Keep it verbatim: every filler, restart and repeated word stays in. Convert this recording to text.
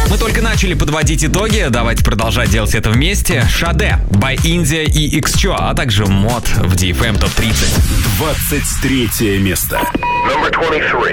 Мы только начали подводить итоги, давайте продолжать делать это вместе. Шаде, by India и Иксчо, а также Мод в ди эф эм топ тридцать. двадцать третье место. Number twenty-three.